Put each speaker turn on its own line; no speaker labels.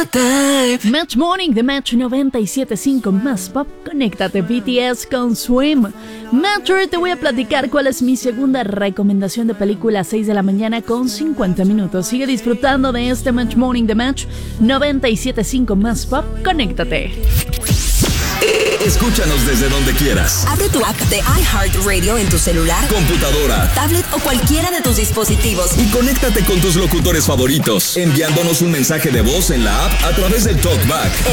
type.
Match Morning de Match 97.5 más pop. Conéctate BTS con Swim. Matcher, te voy a platicar cuál es mi segunda recomendación de película a 6 de la mañana con 50 minutos. Sigue disfrutando de este Match Morning de Match 97.5 más pop. Conéctate.
Escúchanos desde donde quieras.
Abre tu app de iHeartRadio en tu celular,
Computadora,
tablet o cualquiera de tus dispositivos.
y conéctate con tus locutores favoritos, enviándonos un mensaje de voz en la app a través del TalkBack.